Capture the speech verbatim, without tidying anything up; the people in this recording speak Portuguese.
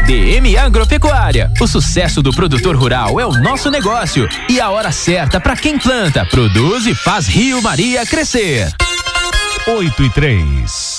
D M Agropecuária. O sucesso do produtor rural é o nosso negócio e a hora certa para quem planta, produz e faz Rio Maria crescer. oito e três.